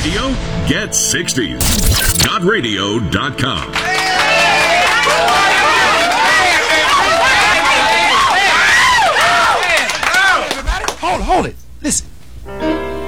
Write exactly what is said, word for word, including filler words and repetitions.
radio? Get sixties. Dot radio dot com. Hold, hold it. Listen.